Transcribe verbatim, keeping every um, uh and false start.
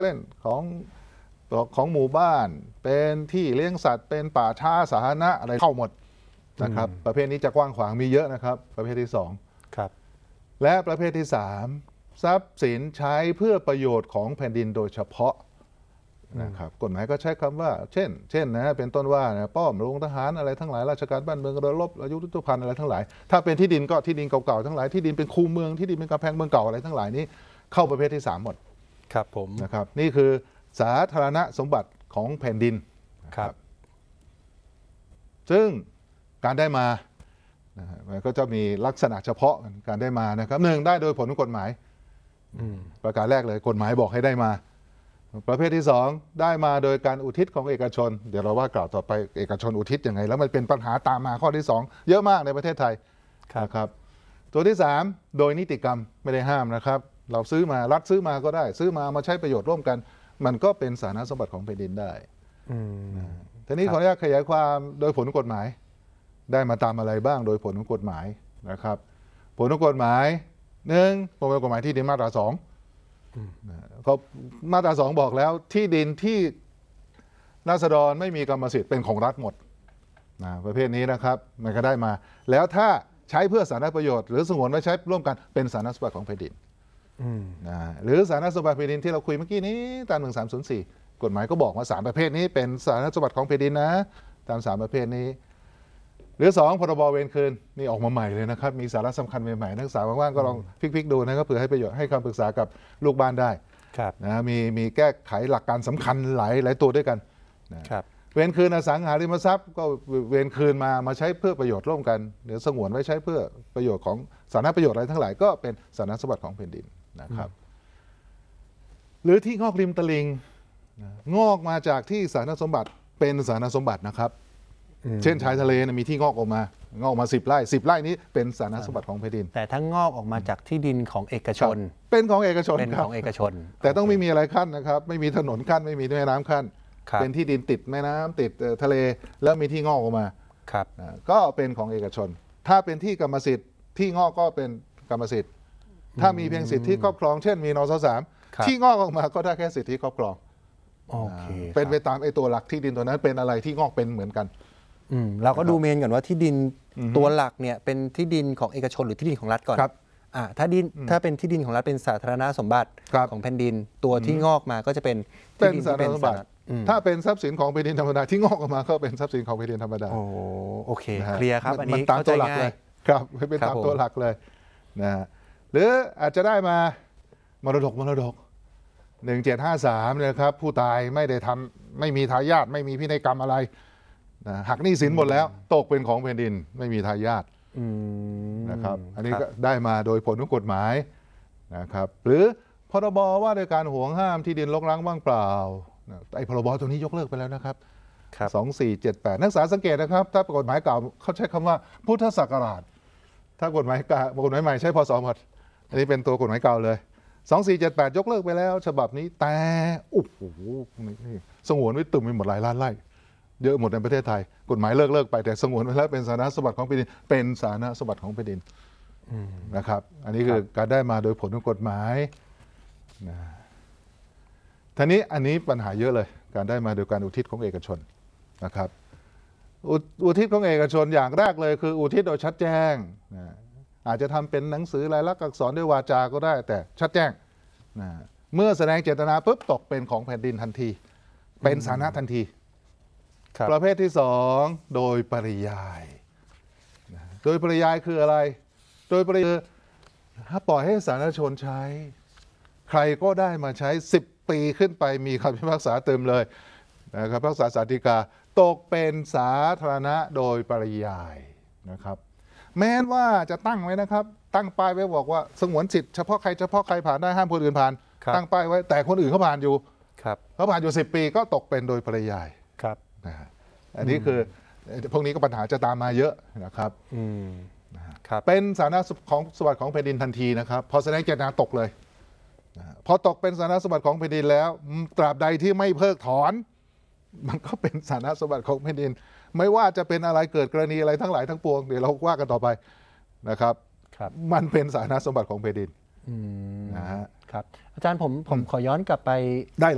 เล่นของของหมู่บ้านเป็นที่เลี้ยงสัตว์เป็นป่าช้าสาธารณะอะไรเข้าหมดนะครับประเภทนี้จะกว้างขวางมีเยอะนะครับประเภทที่สองครับและประเภทที่สามทรัพย์สินใช้เพื่อประโยชน์ของแผ่นดินโดยเฉพาะนะครับกฎหมายก็ใช้คำว่าเช่นเช่นนะเป็นต้นว่านะป้อมโรงทหารอะไรทั้งหลายราชการบ้านเมืองระลบอายุรุภัณฑ์อะไรทั้งหลายถ้าเป็นที่ดินก็ที่ดินเก่าๆทั้งหลายที่ดินเป็นคูเมืองที่ดินเป็นกำแพงเมืองเก่าอะไรทั้งหลายนี้เข้าประเภทที่สามหมดครับผมนะครับนี่คือสาธารณสมบัติของแผ่นดินครับซึ่งการได้มามันก็จะมีลักษณะเฉพาะการได้มานะครับหนึ่งได้โดยผลของกฎหมายประการแรกเลยกฎหมายบอกให้ได้มาประเภทที่สองได้มาโดยการอุทิศของเอกชนเดี๋ยวเราว่ากล่าวต่อไปเอกชนอุทิศยังไงแล้วมันเป็นปัญหาตามมาข้อที่สองเยอะมากในประเทศไทยนะครับตัวที่สามโดยนิติกรรมไม่ได้ห้ามนะครับเราซื้อมารัฐซื้อมาก็ได้ซื้อมามาใช้ประโยชน์ร่วมกันมันก็เป็นสาธารณสมบัติของแผ่นดินได้ทีนี้ขออนุญาตขยายความโดยผลของกฎหมายได้มาตามอะไรบ้างโดยผลของกฎหมายนะครับผลของกฎหมายหนึ่งประมวลกฎหมายที่ดินมาตราสองเขามาตราสองบอกแล้วที่ดินที่ราษฎรไม่มีกรรมสิทธิ์เป็นของรัฐหมดนะประเภทนี้นะครับมันก็ได้มาแล้วถ้าใช้เพื่อสาธารณประโยชน์หรือสงวนไว้ใช้ร่วมกันเป็นสาธารณสมบัติของแผ่นดินนะหรือสาธารณสมบัติแผ่นดินที่เราคุยเมื่อกี้นี้ตามหนึ่งสามศูนย์สี่กฎหมายก็บอกว่าสามประเภทนี้เป็นสาธารณสมบัติของแผ่นดินนะตามสามประเภทนี้หรือสองพรบเวรคืนนี่ออกมาใหม่เลยนะครับมีสาระสำคัญใหม่ๆนักศึกษาว่างๆก็ลองพลิกๆดูนะครับเผื่อให้ประโยชน์ให้คำปรึกษากับลูกบ้านได้นะมีมีแก้ไขหลักการสำคัญหลายหลายตัวด้วยกันนะเวรคืนอสังหาริมทรัพย์ก็เวรคืนมามาใช้เพื่อประโยชน์ร่วมกันหรือสงวนไว้ใช้เพื่อประโยชน์ของสาธารณประโยชน์อะไรทั้งหลายก็เป็นสาธารณสมบัติของแผ่นดินนะครับหรือที่งอกริมตลิ่งงอกมาจากที่สาธารณสมบัติเป็นสาธารณสมบัตินะครับเช่นชายทะเลมีที่งอกออกมางอกออกมาสิบไร่สิบไร่นี้เป็นสาธารณสมบัติของแผ่นดินแต่ถ้างอกออกมาจากที่ดินของเอกชนเป็นของเอกชนเป็นของเอกชนแต่ต้องไม่มีอะไรขั้นนะครับไม่มีถนนขั้นไม่มีแม่น้ำขั้นเป็นที่ดินติดแม่น้ำติดทะเลแล้วมีที่งอกออกมาครับก็เป็นของเอกชนถ้าเป็นที่กรรมสิทธิ์ที่งอกก็เป็นกรรมสิทธิ์ถ้ามีเพียงสิทธิครอบครองเช่นมีนสสามที่งอกออกมาก็ได้แค่สิทธิครอบครองเป็นไปตามไอ้ตัวหลักที่ดินตัวนั้นเป็นอะไรที่งอกเป็นเหมือนกันเราก็ดูเมนก่อนว่าที่ดินตัวหลักเนี่ยเป็นที่ดินของเอกชนหรือที่ดินของรัฐก่อนอ่าถ้าดินถ้าเป็นที่ดินของรัฐเป็นสาธารณสมบัติของแผ่นดินตัวที่งอกมาก็จะเป็นเป็นสาธารณสมบัติถ้าเป็นทรัพย์สินของแผ่นดินธรรมดาที่งอกออกมาก็เป็นทรัพย์สินของแผ่นดินธรรมดาโอ้โอเคเคลียร์ครับอันนี้ตามตัวหลักเลยครับเป็นตามตัวหลักเลยนะหรืออาจจะได้มามรดกมรดกหนึ่งเจ็ดห้าสามเนี่ยครับผู้ตายไม่ได้ทำไม่มีทายาทไม่มีพินัยกรรมอะไรนะหักหนี้สินหมดแล้วตกเป็นของแผ่นดินไม่มีทายาทนะครับอันนี้ก็ได้มาโดยผลของกฎหมายนะครับหรือพรบว่าด้วยการห่วงห้ามที่ดินรกร้างว่างเปล่าไอ้พรบตัวนี้ยกเลิกไปแล้วนะครับสองสี่เจ็ดแปดนักศึกษาสังเกตนะครับถ้ากฎหมายเก่าเขาใช้คำว่าพุทธศักราชถ้ากฎหมายเก่ากฎหมายใหม่ใช้พศหมดอันนี้เป็นตัวกฎหมายเก่าเลยสองสี่เจ็ดแปดยกเลิกไปแล้วฉบับนี้แต่โอ้โหนี่สงวนไว้ตึมไปหมดหลายล้านไร่เยอะหมดในประเทศไทยกฎหมายเลิกเลิกไปแต่สงวนไว้แล้วเป็นสาธารณสมบัติของแผ่นดินเป็นสาธารณสมบัติของแผ่นดินนะครับอันนี้คือการได้มาโดยผลของกฎหมายนะทีนี้อันนี้ปัญหาเยอะเลยการได้มาโดยการอุทิศของเอกชนนะครับอุทิศของเอกชนอย่างแรกเลยคืออุทิศโดยชัดแจ้งนะอาจจะทำเป็นหนังสือลายลักษณ์อักษรด้วยวาจาก็ได้แต่ชัดแจ้งนะเมื่อแสดงเจตนาปุ๊บตกเป็นของแผ่นดินทันทีเป็นสาธารณะทันทีประเภทที่สองโดยปริยายโดยปริยายคืออะไรโดยปริยายถ้าปล่อยให้สาธารณชนใช้ใครก็ได้มาใช้สิบปีขึ้นไปมีคำพิพากษาเติมเลยนะครับพิพากษาศาลฎีกาตกเป็นสาธารณะโดยปริยายนะครับแม้ว่าจะตั้งไว้นะครับตั้งป้ายไว้บอกว่าสงวนสิทธิ์เฉพาะใครเฉพาะใครผ่านได้ห้ามคนอื่นผ่านตั้งป้ายไว้แต่คนอื่นเขาผ่านอยู่เขาผ่านอยู่สิบปีก็ตกเป็นโดยปริยายครับนะอันนี้คือพวกนี้ก็ปัญหาจะตามมาเยอะนะครับเป็นสาธารณของสมบัติของแผ่นดินทันทีนะครับพอแสดงเจตนาตกเลยพอตกเป็นสาธารณสมบัติของแผ่นดินแล้วตราบใดที่ไม่เพิกถอนมันก็เป็นสาธารณสมบัติของแผ่นดินไม่ว่าจะเป็นอะไรเกิดกรณีอะไรทั้งหลายทั้งปวงเดี๋ยวเราว่ากันต่อไปนะครับมันเป็นสาธารณสมบัติของแผ่นดินนะฮะครับอาจารย์ผมผมขอย้อนกลับไปได้